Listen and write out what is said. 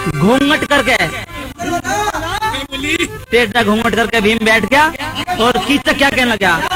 घूंघट करके टेढ़ा घूंघट करके भीम बैठ गया और कीचक क्या कहने लगा,